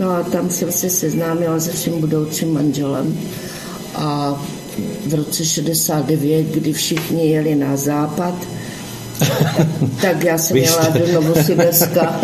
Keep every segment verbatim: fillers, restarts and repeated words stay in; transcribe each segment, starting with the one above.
No a tam jsem se seznámila se svým budoucím manželem a v roce šedesát devět, kdy všichni jeli na západ, tak já jsem jela do Novosibirska.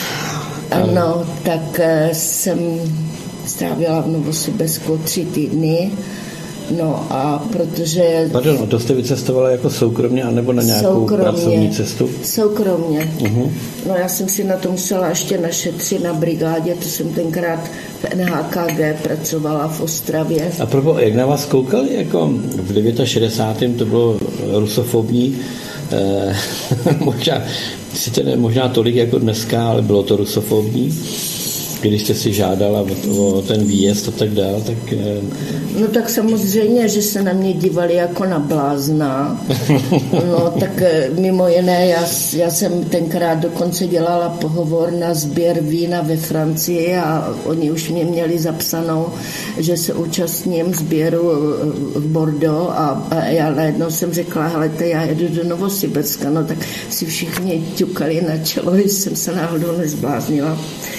No, tak jsem strávila v Novosibirsku tři týdny. No a protože... Pardon, to jste vycestovala jako soukromně anebo na nějakou soukromně, pracovní cestu? Soukromně. Uh-huh. No já jsem si na to musela ještě našetřit na brigádě, to jsem tenkrát v N H K G pracovala v Ostravě. A proto, jak na vás koukali, jako v šedesátém devátém to bylo rusofobní, eh, možná, sice ne, možná tolik jako dneska, ale bylo to rusofobní. Když jste si žádala o, o ten výjezd a tak dále, tak... No tak samozřejmě, že se na mě dívali jako na blázna. No tak mimo jiné, já, já jsem tenkrát dokonce dělala pohovor na sběr vína ve Francii a oni už mě měli zapsanou, že se účastním sběru v Bordeaux a, a já najednou jsem řekla, helejte, já jedu do Novosibirska, no tak si všichni ťukali na čelo, že jsem se náhodou nezbláznila.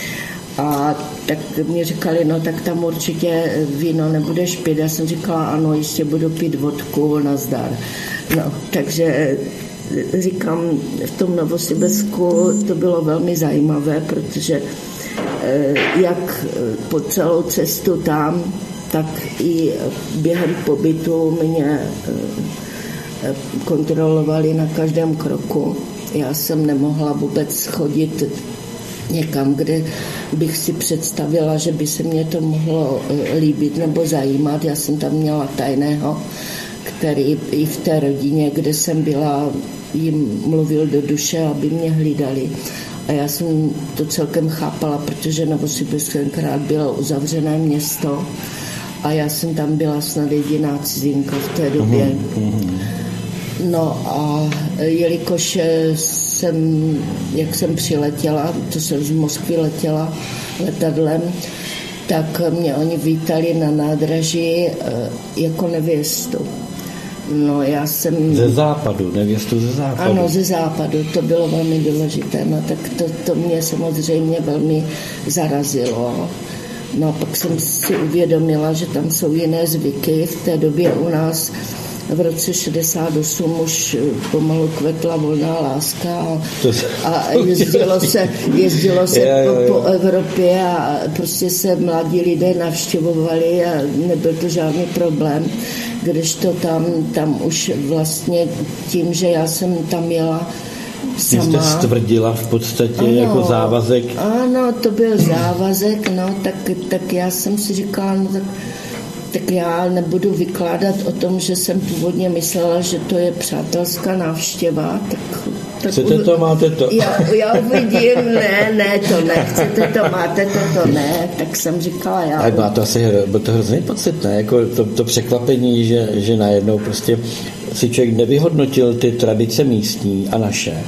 A tak mě říkali, no tak tam určitě víno nebudeš pít. Já jsem říkala, ano, jistě budu pít vodku, nazdar. No, takže říkám, v tom Novosibirsku to bylo velmi zajímavé, protože jak po celou cestu tam, tak i během pobytu mě kontrolovali na každém kroku. Já jsem nemohla vůbec chodit někam, kde bych si představila, že by se mě to mohlo líbit nebo zajímat. Já jsem tam měla tajného, který i v té rodině, kde jsem byla, jim mluvil do duše, aby mě hlídali. A já jsem to celkem chápala, protože Novosibirsk tenkrát bylo uzavřené město a já jsem tam byla snad jediná cizinka v té době. No a jelikož jsem, jak jsem přiletěla, to jsem z Moskvy letěla letadlem, tak mě oni vítali na nádraží jako nevěstu. No já jsem... Ze západu, nevěstu ze západu. Ano, ze západu, to bylo velmi důležité, no tak to, to mě samozřejmě velmi zarazilo. No a pak jsem si uvědomila, že tam jsou jiné zvyky. V té době u nás v roce šedesát osm už pomalu kvetla volná láska a, a jezdilo se, jezdilo se je, po, je, je. po Evropě a prostě se mladí lidé navštěvovali a nebyl to žádný problém. Kdežto tam, tam už vlastně tím, že já jsem tam jela sama. Vy jste stvrdila v podstatě ano, jako závazek. Ano, to byl závazek, no, tak, tak já jsem si říkala, no tak tak já nebudu vykládat o tom, že jsem původně myslela, že to je přátelská návštěva. Tak, tak chcete to, máte to. Já, já uvidím, ne, ne, to ne, chcete to, máte to, to ne. Tak jsem říkala já. Ale má to asi byl to hrozný pocit, ne? Jako to, to překvapení, že, že najednou prostě si člověk nevyhodnotil ty tradice místní a naše.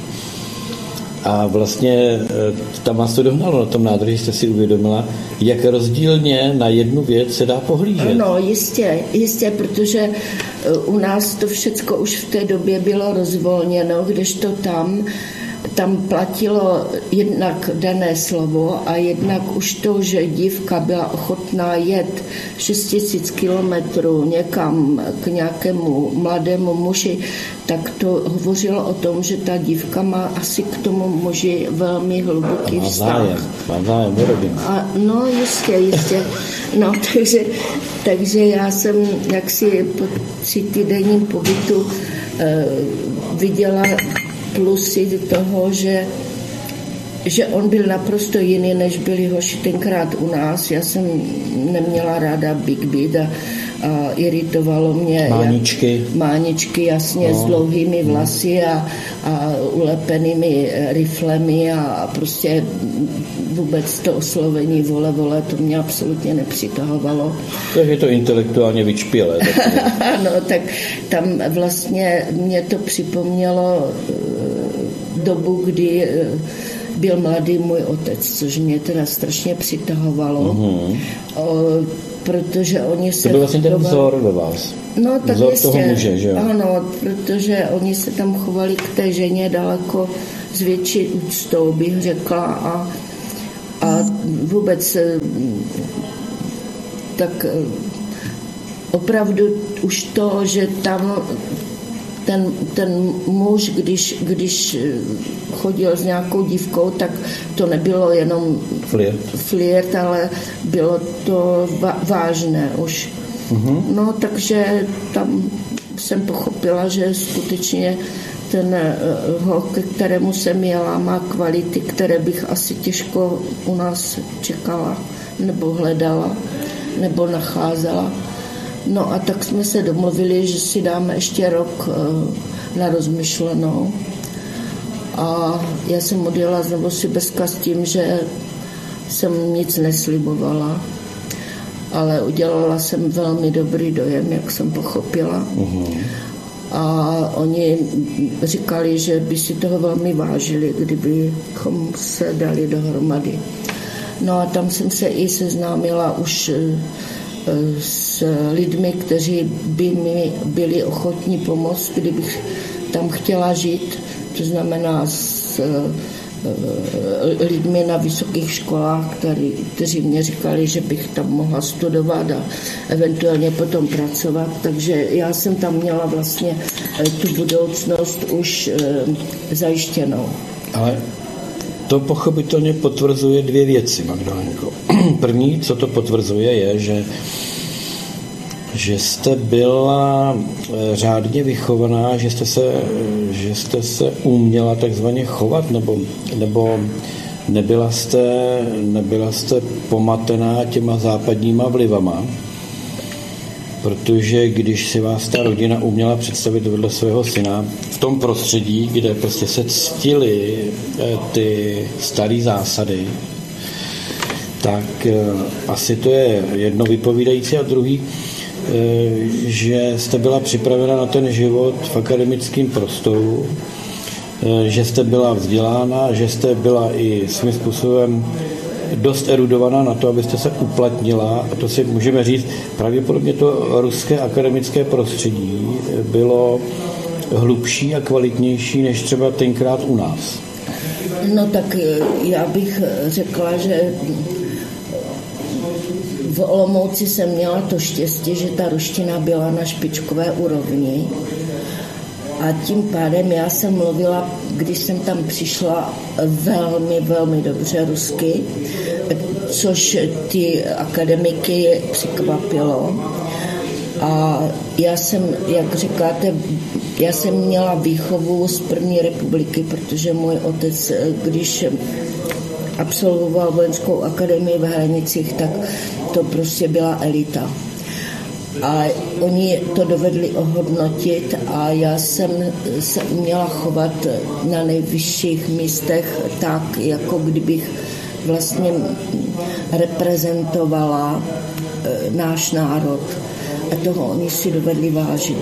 A vlastně tam vás to dohnalo na tom nádraží, jste si uvědomila, jak rozdílně na jednu věc se dá pohlížet. Ano, jistě, jistě, protože u nás to všecko už v té době bylo rozvolněno, kdežto tam, tam platilo jednak dané slovo a jednak už to, že dívka byla ochotná jet šest tisíc kilometrů někam k nějakému mladému muži, tak to hovořilo o tom, že ta dívka má asi k tomu muži velmi hluboký má vztah. Zájem, má zájem, a no jistě, jistě. No, takže, takže já jsem jaksi po třítýdenním pobytu eh, viděla plusy toho, že, že on byl naprosto jiný, než byli hoši tenkrát u nás. Já jsem neměla ráda Big Beat a, a iritovalo mě máničky, jak, máničky jasně no. s dlouhými vlasy a, a ulepenými riflemi a, a prostě vůbec to oslovení vole, vole, to mě absolutně nepřitahovalo. Tak je to intelektuálně vyčpělé. No, tak tam vlastně mě to připomnělo dobu, kdy byl mladý můj otec, což mě teda strašně přitahovalo, uh-huh. o, protože oni se... To byl vlastně ten vzor ve vás. No, tak vzor jistě, toho muže, že jo? Ano, protože oni se tam chovali k té ženě daleko s větší úctou, bych řekla, a A vůbec tak opravdu už to, že tam ten, ten muž, když, když chodil s nějakou dívkou, tak to nebylo jenom flirt, flirt ale bylo to vážné už. Mm-hmm. No, takže tam jsem pochopila, že skutečně ten holk, ke kterému jsem jela, má kvality, které bych asi těžko u nás čekala, nebo hledala, nebo nacházela. No a tak jsme se domluvili, že si dáme ještě rok na rozmyšlenou. A já jsem odjela z Novosibirska s tím, že jsem nic neslibovala, ale udělala jsem velmi dobrý dojem, jak jsem pochopila. Uhum. A oni říkali, že by si toho velmi vážili, kdybychom se dali dohromady. No a tam jsem se i seznámila už s lidmi, kteří by mi byli ochotní pomoct, kdybych tam chtěla žít. To znamená s lidmi na vysokých školách, který, kteří mě říkali, že bych tam mohla studovat a eventuálně potom pracovat. Takže já jsem tam měla vlastně tu budoucnost už zajištěnou. Ale to pochopitelně potvrzuje dvě věci, Magdalenko. První, co to potvrzuje, je, že že jste byla řádně vychovaná, že jste se, že jste se uměla takzvaně chovat, nebo, nebo nebyla jste, nebyla jste pomatená těma západníma vlivama, protože když si vás ta rodina uměla představit vedle svého syna v tom prostředí, kde prostě se ctily ty staré zásady, tak asi to je jedno vypovídající a druhý, že jste byla připravena na ten život v akademickém prostoru, že jste byla vzdělána, že jste byla i svým způsobem dost erudovaná na to, abyste se uplatnila, a to si můžeme říct, pravděpodobně to ruské akademické prostředí bylo hlubší a kvalitnější než třeba tenkrát u nás. No tak já bych řekla, že v Olomouci jsem měla to štěstí, že ta ruština byla na špičkové úrovni a tím pádem já jsem mluvila, když jsem tam přišla, velmi, velmi dobře rusky, což ty akademiky překvapilo. A já jsem, jak říkáte, já jsem měla výchovu z první republiky, protože můj otec, když absolvoval vojenskou akademii v Hranicích, tak to prostě byla elita. A oni to dovedli ohodnotit a já jsem se uměla chovat na nejvyšších místech tak, jako kdybych vlastně reprezentovala náš národ. A toho oni si dovedli vážit.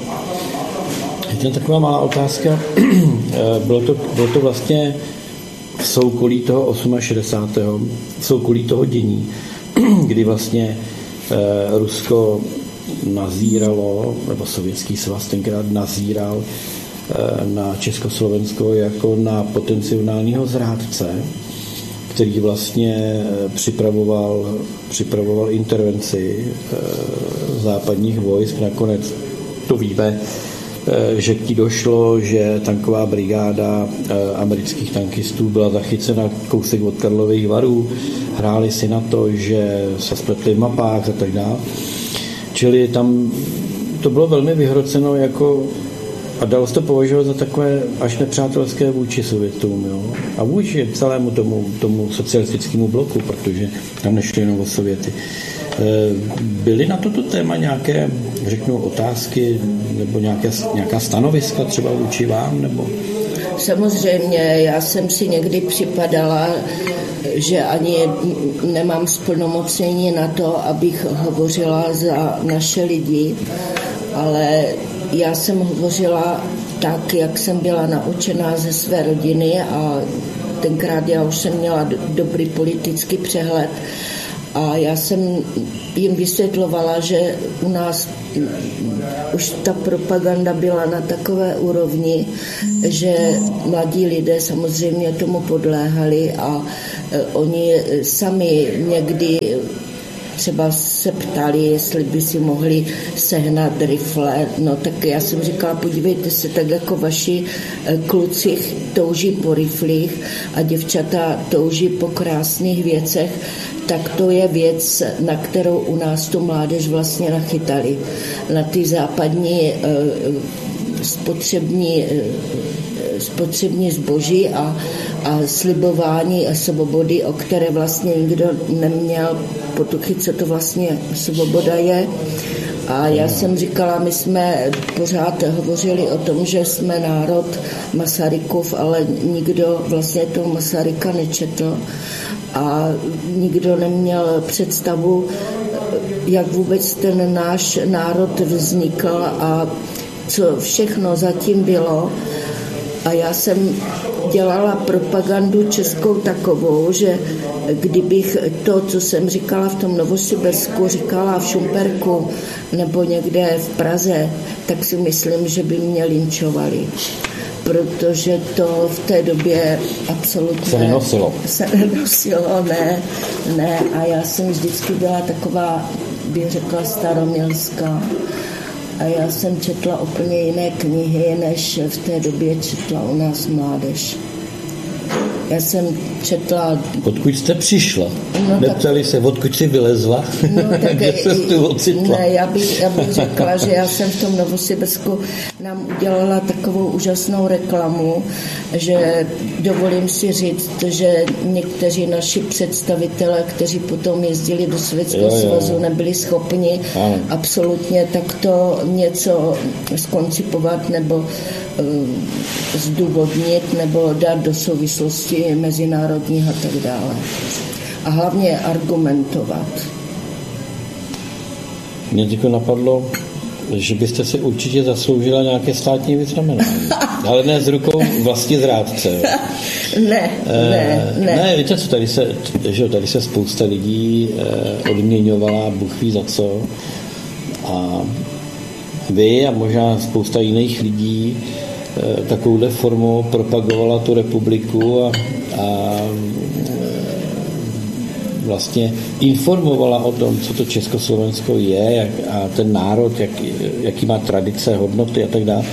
Je to taková malá otázka. Bylo to, bylo to vlastně v soukolí toho šedesátého osmého, v soukolí toho dění, kdy vlastně eh, Rusko nazíralo, nebo Sovětský svaz tenkrát nazíral eh, na Československo jako na potenciálního zrádce, který vlastně připravoval, připravoval intervenci eh, západních vojsk. Nakonec to víme, že k ní došlo, že tanková brigáda amerických tankistů byla zachycena kousek od Karlových Varů, hráli si na to, že se spletli v mapách a tak dále. Čili tam to bylo velmi vyhroceno jako, a dalo se to považovat za takové až nepřátelské vůči Sovětům, jo? A vůči celému tomu, tomu socialistickému bloku, protože tam nešlo jenom o Sověty. Byly na toto téma nějaké, řeknu, otázky nebo nějaké, nějaká stanoviska třeba vůči vám? Nebo? Samozřejmě, já jsem si někdy připadala, že ani nemám splnomocnění na to, abych hovořila za naše lidi, ale já jsem hovořila tak, jak jsem byla naučená ze své rodiny a tenkrát já už jsem měla dobrý politický přehled A já jsem jim vysvětlovala, že u nás už ta propaganda byla na takové úrovni, že mladí lidé samozřejmě tomu podléhali a oni sami někdy třeba se ptali, jestli by si mohli sehnat rifle. No tak já jsem říkala, podívejte se, tak jako vaši kluci touží po riflích a děvčata touží po krásných věcech, tak to je věc, na kterou u nás tu mládež vlastně nachytali. Na ty západní spotřební, spotřební zboží a, a slibování a svobody, o které vlastně nikdo neměl potuchy, co to vlastně svoboda je. A já jsem říkala, my jsme pořád hovořili o tom, že jsme národ Masarykův, ale nikdo vlastně toho Masaryka nečetl a nikdo neměl představu, jak vůbec ten náš národ vznikl a co všechno zatím bylo. A já jsem dělala propagandu českou takovou, že kdybych to, co jsem říkala v tom Novosibirsku, říkala v Šumperku nebo někde v Praze, tak si myslím, že by mě linčovali. Protože to v té době absolutně se nenosilo. Se nenosilo, ne, ne. A já jsem vždycky byla taková, bych řekla, staromilská. A já jsem četla úplně jiné knihy, než v té době četla u nás mládež. Já jsem četla... Odkud jste přišla? No, neptali tak... se, odkud jsi vylezla? No, tak kde jste tu ocitla? Ne, já bych, já bych řekla, že já jsem v tom Novosibirsku nám udělala takovou úžasnou reklamu, že dovolím si říct, že někteří naši představitelé, kteří potom jezdili do Sovětského svazu, nebyli schopni ano. absolutně takto něco zkoncipovat nebo zdůvodnit nebo dát do souvislosti mezinárodních a tak dále. A hlavně argumentovat. Mě teď napadlo, že byste si určitě zasloužila nějaké státní vyznamenání. Ale ne s rukou vlastní zrádce. ne, ne, ne. Ne, víte co, tady se, že tady se spousta lidí odměňovala, Bůh ví za co. A vy a možná spousta jiných lidí takovouhle formou propagovala tu republiku a, a vlastně informovala o tom, co to Československo je jak, a ten národ, jak, jaký má tradice, hodnoty a tak dále.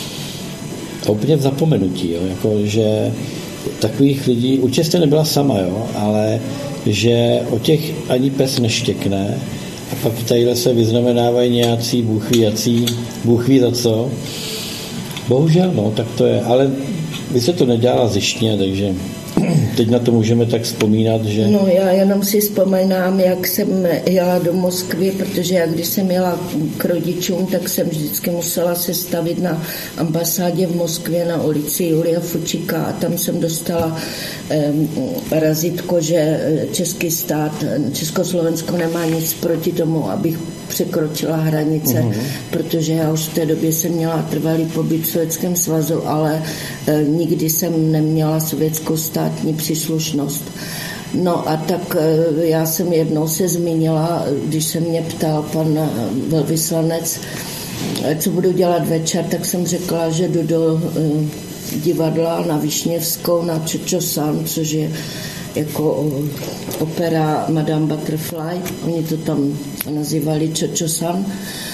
A úplně v zapomenutí, jo, jako, že takových lidí, určitě jste nebyla sama, jo, ale že o těch ani pes neštěkne a pak tadyhle se vyznamenávají nějací Bůh ví jací, Bůh ví za co. Bohužel, no, tak to je, ale vy se to nedělala zištně, takže teď na to můžeme tak vzpomínat, že... No, já jenom si vzpomínám, jak jsem jela do Moskvy, protože já když jsem jela k rodičům, tak jsem vždycky musela se stavit na ambasádě v Moskvě na ulici Julia Fučíka a tam jsem dostala eh, razítko, že český stát, Československo nemá nic proti tomu, abych překročila hranice, uh-huh. protože já už v té době jsem měla trvalý pobyt v Sovětském svazu, ale e, nikdy jsem neměla sovětskou státní příslušnost. No a tak e, já jsem jednou se zmínila, když se mě ptal pan velvyslanec, co budu dělat večer, tak jsem řekla, že jdu do e, divadla na Višněvskou, na Čočosan, což je jako opera Madame Butterfly, oni to tam nazývali Čočosan.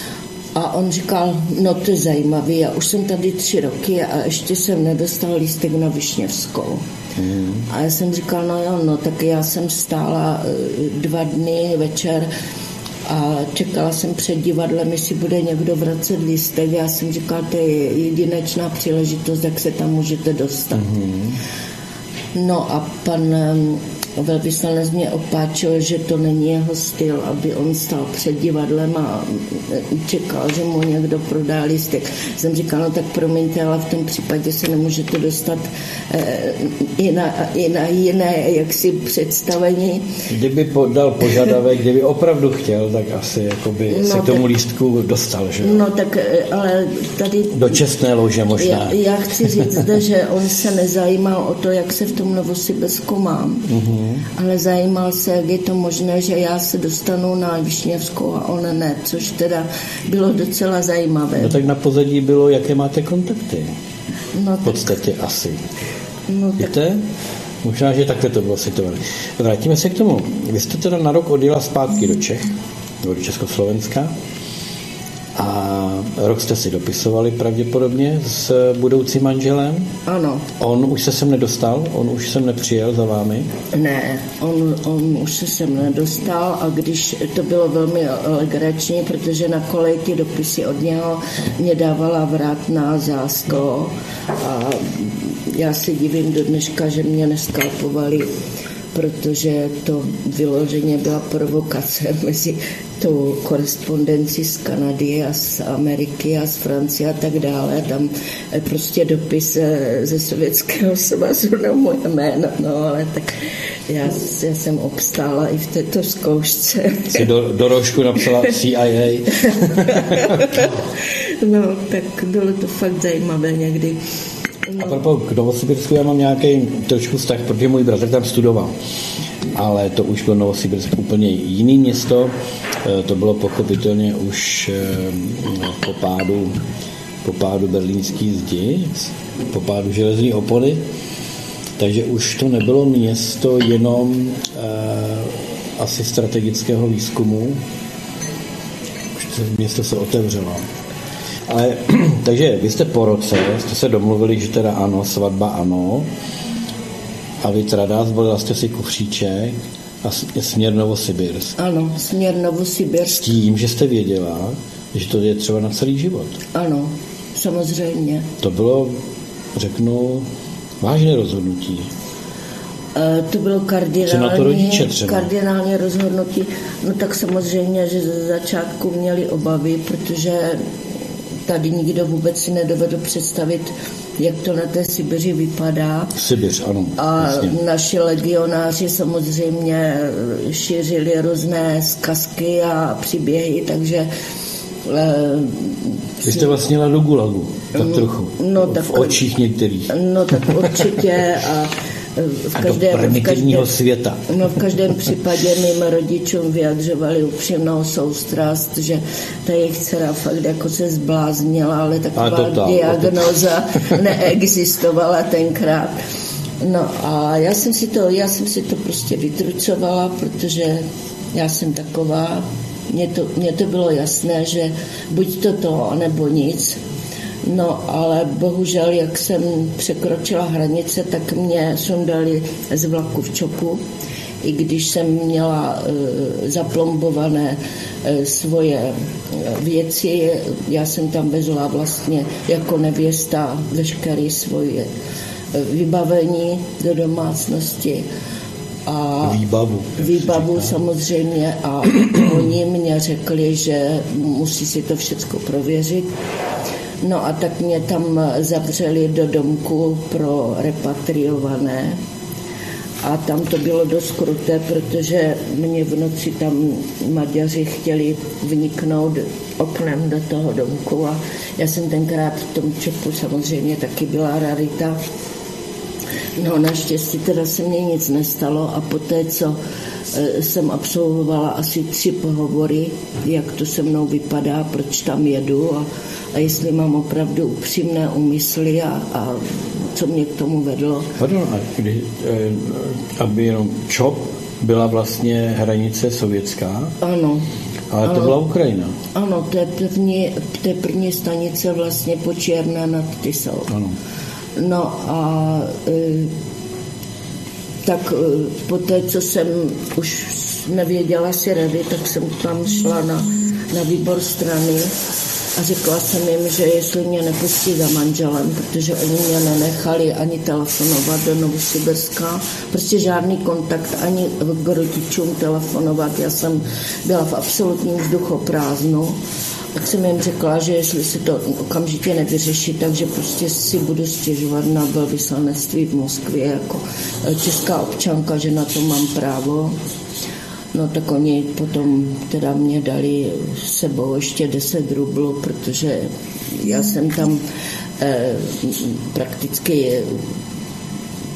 A on říkal, no to je zajímavý, já už jsem tady tři roky a ještě jsem nedostal lístek na Višněvskou. Mm. A já jsem říkal, no jo, no tak já jsem stála dva dny večer a čekala jsem před divadlem, jestli bude někdo vracet lístek. Já jsem říkal, to je jedinečná příležitost, jak se tam můžete dostat. Mm. No a pan velvyslanec mě opáčil, že to není jeho styl, aby on stál před divadlem a čekal, že mu někdo prodá lístek. Jsem říkala, no tak promiňte, ale v tom případě se nemůžete dostat eh, i, na, i na jiné jaksi představení. Kdyby podal požadavek, kdyby opravdu chtěl, tak asi jakoby no, se k tomu tak, lístku dostal, že? No tak, ale tady... Do čestné lože možná. Já, já chci říct, že on se nezajímal o to, jak se v tom Novosibirsku mám. Mm-hmm. mm. ale zajímal se, jak je to možné, že já se dostanu na Višněvskou a on ne, což teda bylo docela zajímavé. No tak na pozadí bylo, jaké máte kontakty. No, v podstatě tak, asi. No, víte? Tak... Možná, že takhle to bylo situované. Vrátíme se k tomu. Vy jste teda na rok odjela zpátky do Čech, do Československa. A rok jste si dopisovali pravděpodobně s budoucím manželem? Ano. On už se sem nedostal? On už sem nepřijel za vámi? Ne, on, on už se sem nedostal a když to bylo velmi legrační, protože na kolej ty dopisy od něho mě dávala Vrátná Zásklo a já si divím do dneška, že mě neskalpovali, protože to vyloženě byla provokace mezi tou korespondenci z Kanady a z Ameriky a z Francie a tak dále. Tam prostě dopis ze Sovětského svazu na moje jméno, no ale tak já, já jsem obstála i v této zkoušce. Jsi do, do rožku napsala C I A. No, tak bylo to fakt zajímavé někdy. No. A propos k Novosibirsku já mám nějaký trošku vztah, protože můj bratr tam studoval. Ale to už bylo Novosibirsk úplně jiný město. To bylo pochopitelně už po pádu, po pádu berlínský zdi, po pádu železní opony. Takže už to nebylo město jenom eh, asi strategického výzkumu. Už to město se otevřelo. Ale, takže vy jste po roce, jste se domluvili, že teda ano, svatba ano, a vy teda zvolila jste si kufříček a směr Novosibirsk. Ano, směr Novosibirsk. S tím, že jste věděla, že to je třeba na celý život. Ano, samozřejmě. To bylo, řeknu, vážné rozhodnutí. E, to bylo kardinální, na to rodiče třeba? kardinální rozhodnutí. No tak samozřejmě, že ze začátku měli obavy, protože tady nikdo vůbec si nedovedl představit, jak to na té Sibiři vypadá. Sibiř, ano. A jasně. Naši legionáři samozřejmě šířili různé zkazky a příběhy, takže... Vy jste vlastně jela do gulagu, tak trochu. No, tak, v očích některých. No tak určitě a v a každém, do primitivního v každém, světa. No v každém případě mým rodičům vyjadřovali upřímnou soustrast, že ta jejich dcera fakt jako se zbláznila, ale taková diagnóza neexistovala tenkrát. No a já jsem si to, já jsem si to prostě vytrucovala, protože já jsem taková, mně to, mně to bylo jasné, že buď to to, nebo nic. No, ale bohužel, jak jsem překročila hranice, tak mě sundali z vlaku v Čopu, i když jsem měla e, zaplombované e, svoje věci. Já jsem tam vezla vlastně jako nevěsta veškeré svoje vybavení do domácnosti. A výbavu. Výbavu samozřejmě a oni mě řekli, že musí si to všechno prověřit. No a tak mě tam zavřeli do domku pro repatriované a tam to bylo dost kruté, protože mě v noci tam Maďaři chtěli vniknout oknem do toho domku a já jsem tenkrát v tom Čopu samozřejmě taky byla rarita. No naštěstí teda se mně nic nestalo a poté, co e, jsem absolvovala asi tři pohovory, jak to se mnou vypadá, proč tam jedu a, a jestli mám opravdu upřímné úmysly a, a co mě k tomu vedlo. Pardon, a kdy, e, aby jenom Čop byla vlastně hranice sovětská? Ano. Ale to ano, byla Ukrajina. Ano, to je první, to je první stanice vlastně po Černé nad Tisou. Ano. No a e, tak e, po té, co jsem už nevěděla si rady, tak jsem tam šla na, na výbor strany a řekla jsem jim, že jestli mě nepustí za manželem, protože oni mě nenechali ani telefonovat do Novosibirska, prostě žádný kontakt, ani k rodičům telefonovat. Já jsem byla v absolutním vzduchoprázdnu. Tak jsem jim řekla, že jestli se to okamžitě nevyřeší, takže prostě si budu stěžovat na velvyslanectví v Moskvě jako česká občanka, že na to mám právo. No tak oni potom teda mě dali s sebou ještě deset rublů, protože já jsem tam eh, prakticky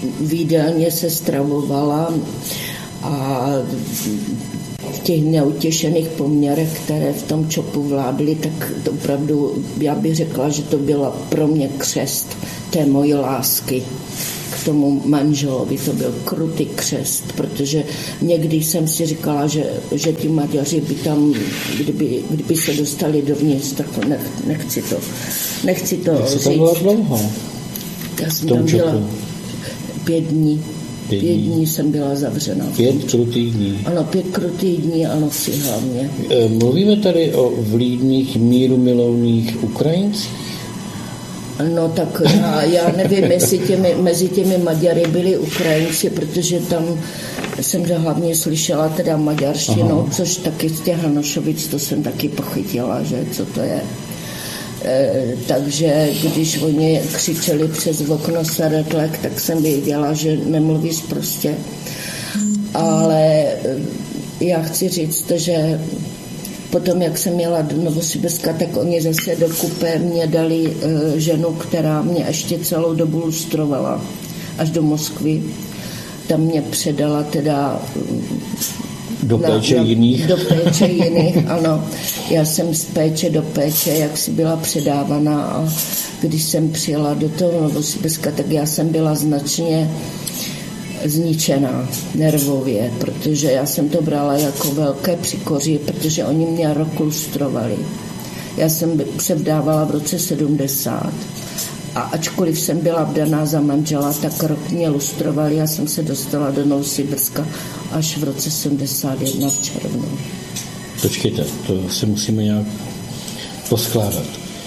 v jídelně se stravovala a v těch neutěšených poměrech, které v tom Čopu vládly, tak to opravdu, já bych řekla, že to byla pro mě křest té mojí lásky k tomu manželovi. To byl krutý křest, protože někdy jsem si říkala, že, že ti Maďaři by tam, kdyby, kdyby se dostali dovnitř, tak nech, nechci to, nechci to Jak říct. jsi tam byla dlouho? Já jsem tam byla pět dní. Pět Pět dní. dní jsem byla zavřena. Pět krutých dní. Ano, pět krutých dní a noci hlavně. Mluvíme tady o vlídných, míru milovných Ukrajincích? No tak já, já nevím, jestli těmi, mezi těmi Maďary byli Ukrajinci, protože tam jsem hlavně slyšela teda maďarštinu, Aha. což taky z těch Hanošovic, to jsem taky pochytila, že co to je. E, takže když oni křičeli přes okno Saretlek, tak jsem věděla, že nemluví prostě. Ale já chci říct, že potom, jak jsem jela do Novosibirska, tak oni zase do kupé mě dali e, ženu, která mě ještě celou dobu lustrovala až do Moskvy. Tam mě předala teda do péče na, na, jiných. Do péče jiných, ano. Já jsem z péče do péče, jak si byla předávaná, a když jsem přijela do toho Novosibirska, tak já jsem byla značně zničená nervově, protože já jsem to brala jako velké příkoří, protože oni mě rok lustrovali. Já jsem se vdávala v roce sedmdesát a ačkoliv jsem byla vdaná za manžela, tak rok mě lustrovali. Já jsem se dostala do Novosibirska až v roce sedmdesát jedna v červnu. Počkejte, to si musíme nějak poskládat.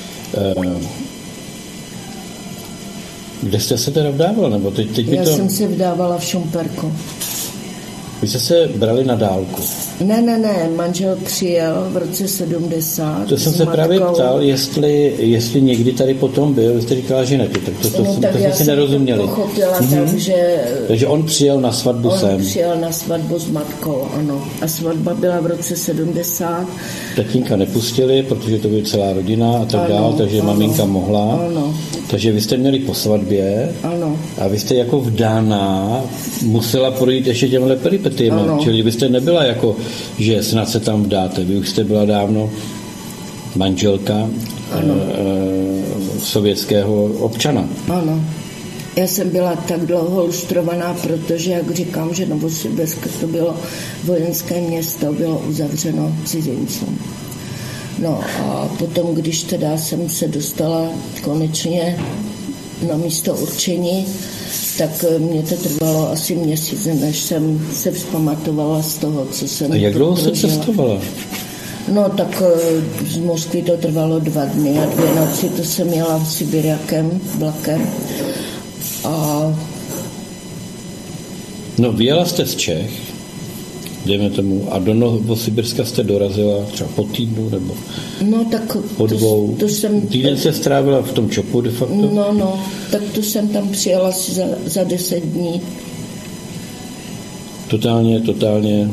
Kde jste se teda vdávala? Nebo teď, teď Já to... jsem se vdávala v Šumperku. Vy jste se brali na dálku. Ne, ne, ne, manžel přijel v roce sedmdesát. To jsem se matkou. právě ptal, jestli, jestli někdy tady potom byl, vy jste říkala, že ne, tak to, to, no, to, tak to jsme si nerozuměli. Pochopila, mm-hmm. takže... takže on přijel na svatbu on sem. On přijel na svatbu s matkou, ano. A svatba byla v roce sedmdesát. Tatínka nepustili, protože to byla celá rodina a tak ano, dál, takže ano, maminka mohla. Ano. Takže vy jste měli po svatbě ano. a vy jste jako vdaná musela projít ještě těmhle peripetiema. Čili vy jste nebyla jako, že snad se tam vdáte. Vy už jste byla dávno manželka e, e, sovětského občana. Ano. Já jsem byla tak dlouho lustrovaná, protože, jak říkám, že Novosibirsk to bylo vojenské město, bylo uzavřeno cizincům. No a potom, když teda jsem se dostala konečně na místo určení, tak mě to trvalo asi měsíc, než jsem se vzpamatovala z toho, co jsem... A jak dlouho jste cestovala? No tak z Moskvy to trvalo dva dny a dvě noci, to jsem jela Sibiriakem, vlakem. A... No vyjela jste z Čech, dejme tomu, a do Novosibirska jste dorazila třeba po týdnu, nebo no, tak po dvou. To, to jsem, Týden se strávila v tom Čopu de facto? No, no, tak to jsem tam přijela si za, za deset dní. Totálně, totálně...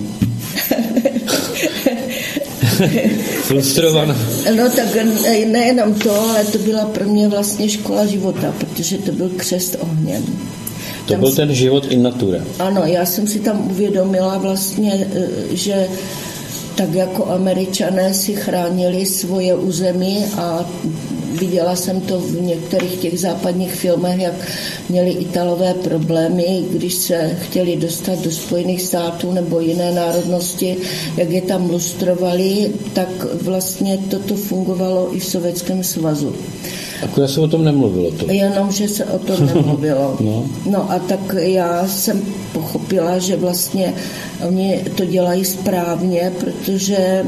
frustrovaná. No tak nejenom to, ale to byla pro mě vlastně škola života, protože to byl křest ohněm. To tam byl si, ten život in natura. Ano, já jsem si tam uvědomila vlastně, že tak jako Američané si chránili svoje území a viděla jsem to v některých těch západních filmech, jak měli Italové problémy, když se chtěli dostat do Spojených států nebo jiné národnosti, jak je tam lustrovali, tak vlastně toto fungovalo i v Sovětském svazu. Akorát se o tom nemluvilo to. Jenom, že se o tom nemluvilo. no. no a tak já jsem pochopila, že vlastně oni to dělají správně, protože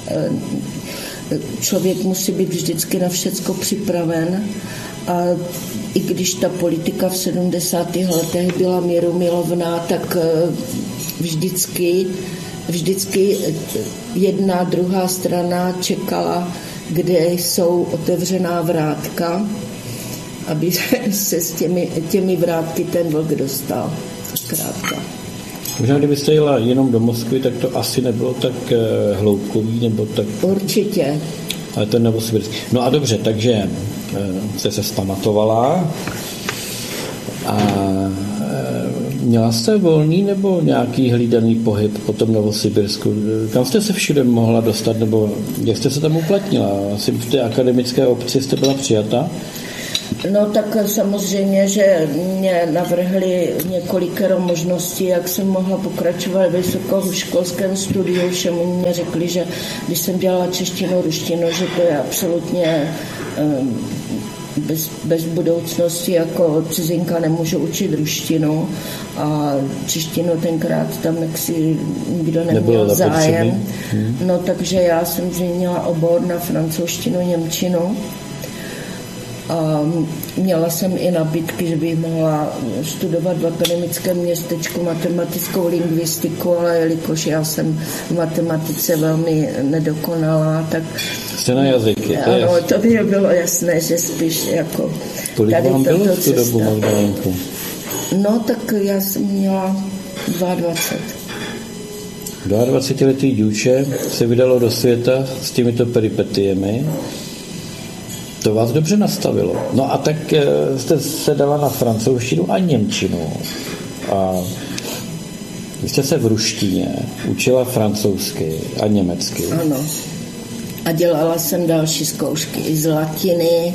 člověk musí být vždycky na všecko připraven a i když ta politika v sedmdesátých letech byla mírumilovná, tak vždycky, vždycky jedna, druhá strana čekala, kde jsou otevřená vrátka, aby se s těmi, těmi vrátky ten vlk dostal. Zkrátka. Možná, kdybyste jela jenom do Moskvy, tak to asi nebylo tak uh, hloubkový, nebo tak... Určitě. Ale ten Novosibirský. No a dobře, takže uh, jste se vzpamatovala a uh, měla jste volný nebo nějaký hlídaný pohyb po tom Novosibirsku? Kam jste se všude mohla dostat, nebo jak jste se tam uplatnila? Asi v té akademické obci jste byla přijata? No tak samozřejmě, že mě navrhli několikero možností, jak jsem mohla pokračovat v vysokoškolském studiu. Všem mě řekli, že když jsem dělala češtinu, ruštinu, že to je absolutně um, bez, bez budoucnosti, jako cizinka nemůžu učit ruštinu a češtinu tenkrát tam jaksi nikdo neměl zájem. Hmm. No takže já jsem změnila obor na francouzštinu, němčinu. A měla jsem i nabídky, že bych mohla studovat v akademickém městečku matematickou lingvistiku, ale jelikož já jsem v matematice velmi nedokonalá, tak... Jste na jazyky, to ano, to by bylo jasné, že spíš jako... Kolik tady vám bylo v tu dobu, Magdalénku? No, tak já jsem měla dvacet dva. dvacetiletý dívče se vydalo do světa s těmito peripetiemi. To vás dobře nastavilo. No a tak jste se dala na francouzštinu a němčinu. A vy jste se v ruštině učila francouzsky a německy. Ano. A dělala jsem další zkoušky i z latiny,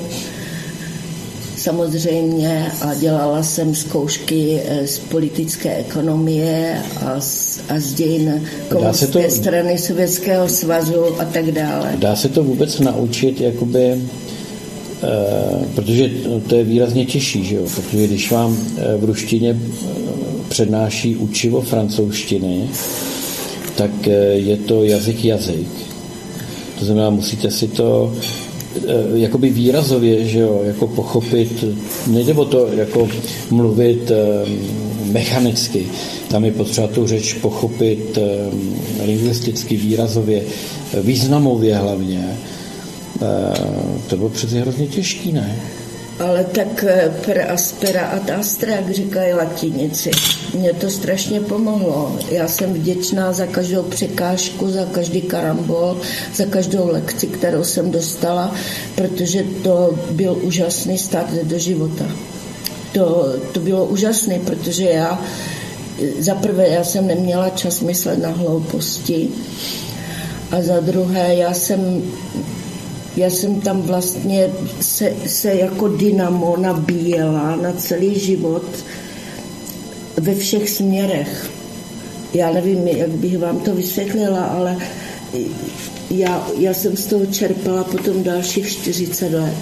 samozřejmě, a dělala jsem zkoušky z politické ekonomie a z, a z dějin komunistické to, strany Sovětského svazu a tak dále. Dá se to vůbec naučit, jakoby... Uh, protože to je výrazně těžší, že jo? Protože když vám v ruštině přednáší učivo francouzštiny, tak je to jazyk jazyk. To znamená, musíte si to uh, jakoby výrazově, že jo, jako pochopit, nejde o to jako mluvit uh, mechanicky, tam je potřeba tu řeč pochopit uh, lingvisticky, výrazově, významově hlavně. To bylo přeci hrozně těžký, ne? Ale tak per aspera ad astra, jak říkají latinici. Mně to strašně pomohlo. Já jsem vděčná za každou překážku, za každý karambol, za každou lekci, kterou jsem dostala, protože to byl úžasný start do života. To, to bylo úžasné, protože já za prvé já jsem neměla čas myslet na hlouposti a za druhé já jsem Já jsem tam vlastně se, se jako dynamo nabíjela na celý život ve všech směrech. Já nevím, jak bych vám to vysvětlila, ale já, já jsem z toho čerpala potom dalších čtyřicet let.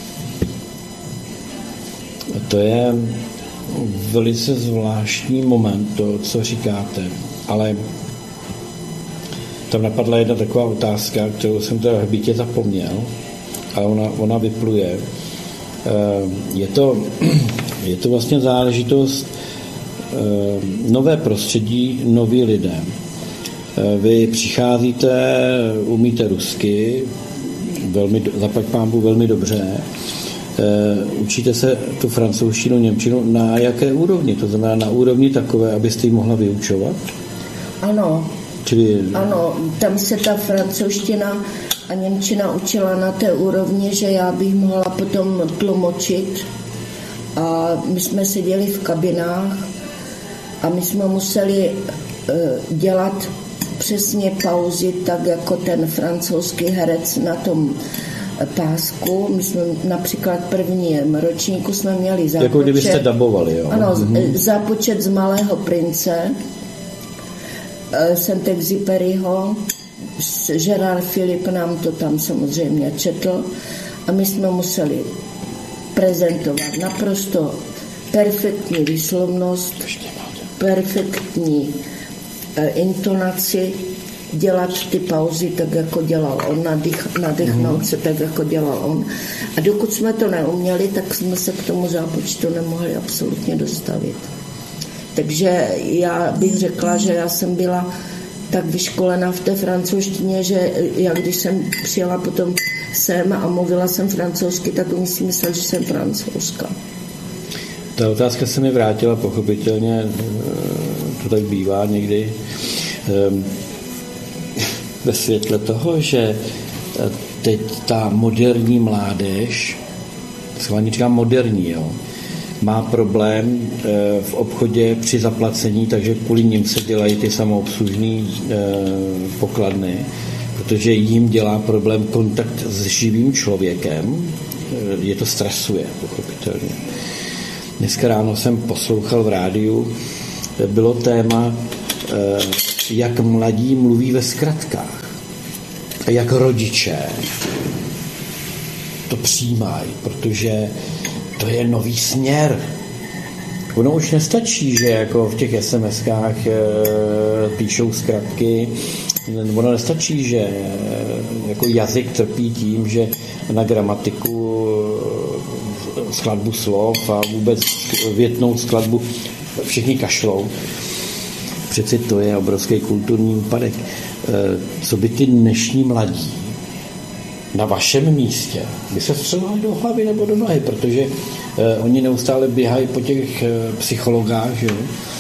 To je velice zvláštní moment, to, co říkáte, ale tam napadla jedna taková otázka, kterou jsem teda hbitě zapomněl, ale ona, ona vypluje. Je to, je to vlastně záležitost nové prostředí, noví lidé. Vy přicházíte, umíte rusky, velmi, zaplať pánbu velmi dobře, učíte se tu francouzštinu, němčinu na jaké úrovni? To znamená na úrovni takové, abyste ji mohla vyučovat? Ano. Čili... Ano, tam se ta francouzština a němčina učila na té úrovni, že já bych mohla potom tlumočit. A my jsme seděli v kabinách a my jsme museli uh, dělat přesně pauzy, tak jako ten francouzský herec na tom pásku. My jsme například prvním ročníku jsme měli zápočet. Jako kdybyste dabovali, jo? Ano, mm-hmm. zápočet z Malého prince, Saint-Exupéryho, Gérard Philippe nám to tam samozřejmě četl a my jsme museli prezentovat naprosto perfektní výslovnost, perfektní intonaci, dělat ty pauzy tak, jako dělal on, nadych, nadechnout se tak, jako dělal on. A dokud jsme to neuměli, tak jsme se k tomu zápočtu nemohli absolutně dostavit. Takže já bych řekla, že já jsem byla tak vyškolena v té francouzštině, že já když jsem přijela potom sem a mluvila jsem francouzsky, tak oni si mysleli, že jsem francouzska. Ta otázka se mi vrátila pochopitelně, to tak bývá někdy, ve světle toho, že teď ta moderní mládež, schválně říkám moderní, jo, má problém v obchodě při zaplacení, takže kvůli nim se dělají ty samoobslužné pokladny, protože jim dělá problém kontakt s živým člověkem, je to stresuje, pochopitelně. Dneska ráno jsem poslouchal v rádiu, bylo téma, jak mladí mluví ve zkratkách a jak rodiče to přijímají, protože to je nový směr. Ono už nestačí, že jako v těch es em eskách e, píšou zkratky. Ono nestačí, že jako jazyk trpí tím, že na gramatiku, skladbu slov a vůbec větnou skladbu všichni kašlou. Přeci to je obrovský kulturní úpadek. E, co by ty dnešní mladí na vašem místě by se střelali do hlavy nebo do nohy, protože eh, oni neustále běhají po těch eh, psychologách, že?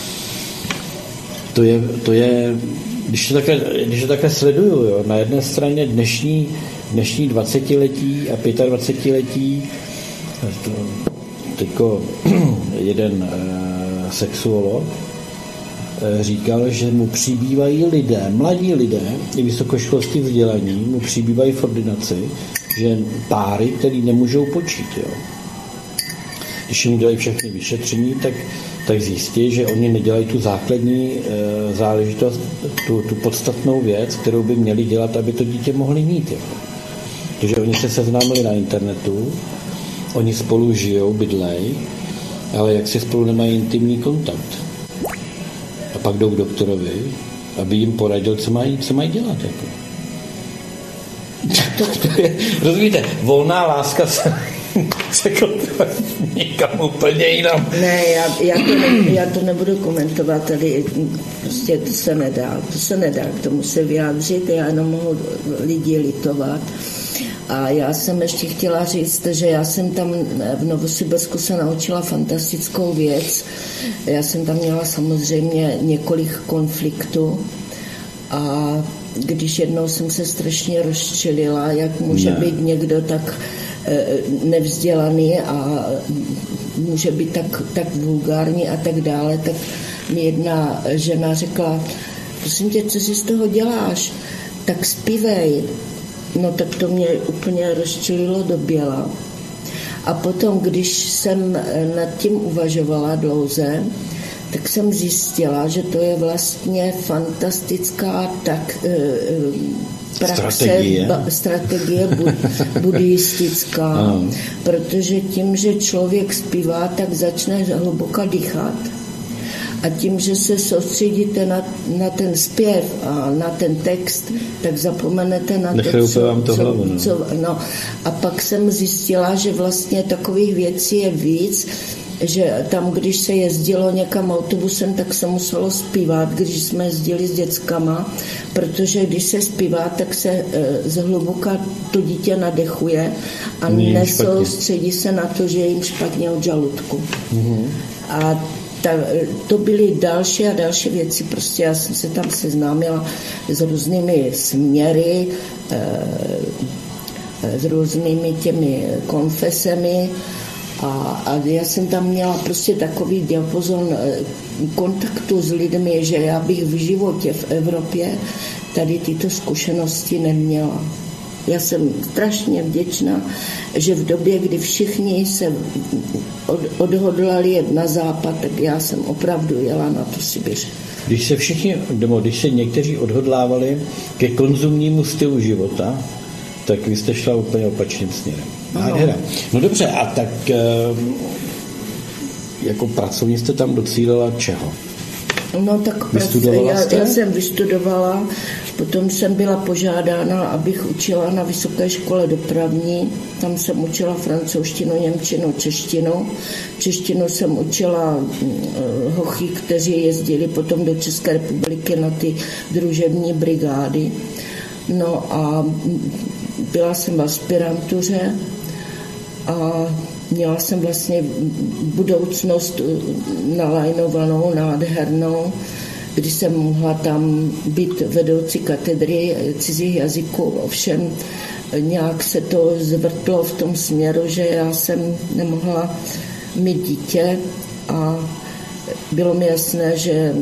To je, to je když to takhle, když to takhle sleduju, jo, na jedné straně dnešní, dnešní dvacetiletí a pětadvacetiletí, to, teďko jeden eh, sexuolog eh, říkal, že mu přibývají lidé, mladí lidé, i vysokoškolský vzdělaní, mu přibývají v ordinaci, že páry, který nemůžou počít, jo. Když jim dělají všechny vyšetření, tak, tak zjistí, že oni nedělají tu základní e, záležitost, tu, tu podstatnou věc, kterou by měli dělat, aby to dítě mohli mít. Jo. Takže oni se seznámili na internetu, oni spolu žijou, bydlej, ale jak si spolu nemají intimní kontakt. A pak jdou k doktorovi, aby jim poradil, co mají, co mají dělat. Jako. To je, rozumíte, volná láska se, se někam úplně jinam. Ne, já, já, to ne, já to nebudu komentovat tady, prostě to se nedá, to se nedá, k tomu se vyjádřit, já jenom mohu lidi litovat. A já jsem ještě chtěla říct, že já jsem tam v Novosibirsku se naučila fantastickou věc. Já jsem tam měla samozřejmě několik konfliktů a když jednou jsem se strašně rozčilila, jak může ne. být někdo tak nevzdělaný a může být tak, tak vulgární a tak dále, tak mi jedna žena řekla, prosím tě, co si z toho děláš? Tak zpívej. No tak to mě úplně rozčililo do běla. A potom, když jsem nad tím uvažovala dlouze, tak jsem zjistila, že to je vlastně fantastická tak, praxe, strategie, ba, strategie bud, buddhistická, protože tím, že člověk zpívá, tak začne hluboka dýchat. A tím, že se soustředíte na, na ten zpěv a na ten text, tak zapomenete na to, co, vám to co, hlavu, no. co... No. A pak jsem zjistila, že vlastně takových věcí je víc, že tam, když se jezdilo někam autobusem, tak se muselo zpívat, když jsme jezdili s dětskama, protože když se zpívá, tak se e, zhluboka to dítě nadechuje a nesoustředí se na to, že je jim špatně od žaludku. Mm-hmm. A ta, to byly další a další věci. Prostě já jsem se tam seznámila s různými směry, e, s různými těmi konfesemi a, a já jsem tam měla prostě takový diapazon kontaktu s lidmi, že já bych v životě v Evropě tady tyto zkušenosti neměla. Já jsem strašně vděčná, že v době, kdy všichni se od, odhodlali jet na západ, tak já jsem opravdu jela na tu Sibiř. Když se všichni, nebo když se někteří odhodlávali ke konzumnímu stylu života, tak vy jste šla úplně opačným směrem. No, no dobře, a tak jako pracovně jste tam docílila čeho? No tak vystudovala já, jste? já jsem vystudovala, potom jsem byla požádána, abych učila na vysoké škole dopravní, tam jsem učila francouzštinu, němčinu, češtinu. Češtinu jsem učila uh, hochy, kteří jezdili potom do České republiky na ty družební brigády. No a byla jsem v aspirantuře a měla jsem vlastně budoucnost nalajnovanou, nádhernou, kdy jsem mohla tam být vedoucí katedry cizích jazyků. Ovšem nějak se to zvrtlo v tom směru, že já jsem nemohla mít dítě a bylo mi jasné, že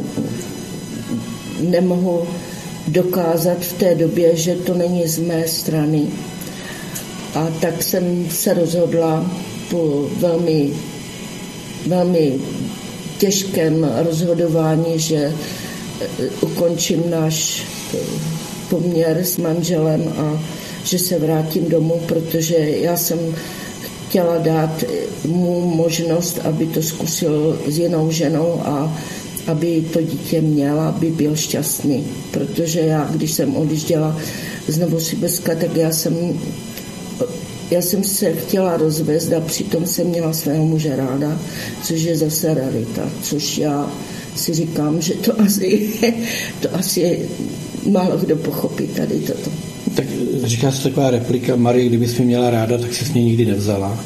nemohu dokázat v té době, že to není z mé strany. A tak jsem se rozhodla po velmi, velmi těžkém rozhodování, že ukončím náš poměr s manželem a že se vrátím domů, protože já jsem chtěla dát mu možnost, aby to zkusil s jinou ženou a aby to dítě měl, aby byl šťastný. Protože já, když jsem odjížděla z Novosibirska, tak já jsem, já jsem se chtěla rozvést a přitom jsem měla svého muže ráda, což je zase rarita, což já si říkám, že to asi, to asi málo kdo pochopí tady toto. Tak říká se taková replika, Marie, kdybys mě měla ráda, tak se s ní nikdy nevzala.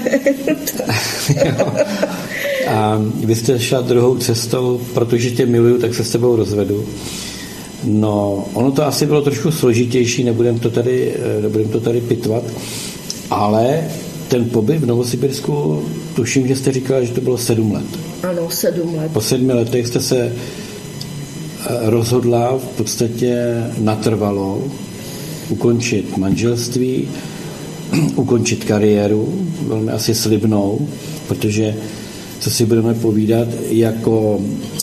A vy jste šla druhou cestou, protože tě miluju, tak se s tebou rozvedu. No, ono to asi bylo trošku složitější, nebudem to tady, nebudem to tady pitvat, ale ten pobyt v Novosibirsku, tuším, že jste říkala, že to bylo sedm let. Ano, sedm let. Po sedmi letech jste se rozhodla v podstatě natrvalo ukončit manželství, ukončit kariéru, velmi asi slibnou, protože, co si budeme povídat, jako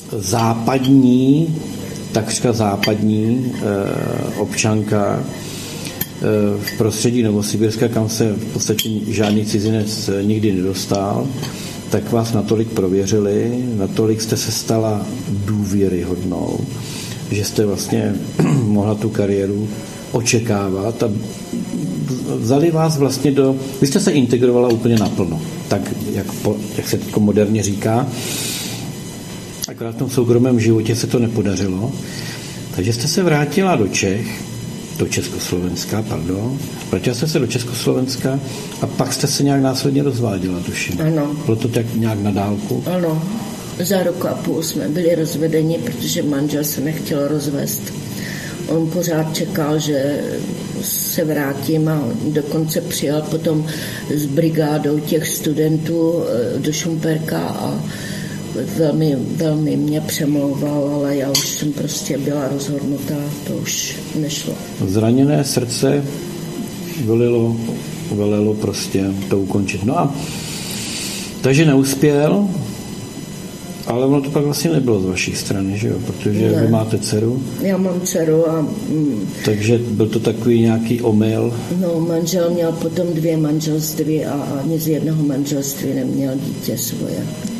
západní, takřka západní e, občanka e, v prostředí Novosibirska, kam se v podstatě žádný cizinec nikdy nedostal, tak vás natolik prověřili, natolik jste se stala důvěryhodnou, že jste vlastně mohla tu kariéru očekávat a vzali vás vlastně do... Vy jste se integrovala úplně naplno, tak jak, po, jak se to moderně říká. Akorát v tom soukromém životě se to nepodařilo. Takže jste se vrátila do Čech, do Československa, pardon. Vrátila jste se do Československa a pak jste se nějak následně rozváděla, tuším. Ano. Bylo to tak nějak na dálku? Ano. Za rok a půl jsme byli rozvedeni, protože manžel se nechtěl rozvést. On pořád čekal, že se vrátím a dokonce přijel potom s brigádou těch studentů do Šumperka a velmi, velmi mě přemlouval, ale já už jsem prostě byla rozhodnutá, to už nešlo. Zraněné srdce velilo, velelo prostě to ukončit. No a takže neuspěl, ale ono to pak vlastně nebylo z vaší strany, že jo? Protože ne. Vy máte dceru. Já mám dceru a... Mm, takže byl to takový nějaký omyl. No, manžel měl potom dvě manželství a ani z jednoho manželství neměl dítě svoje.